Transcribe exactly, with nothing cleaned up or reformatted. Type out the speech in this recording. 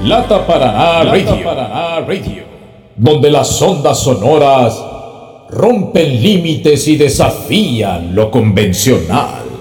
Lata Paraná Radio, Paraná Radio, donde las ondas sonoras rompen límites y desafían lo convencional.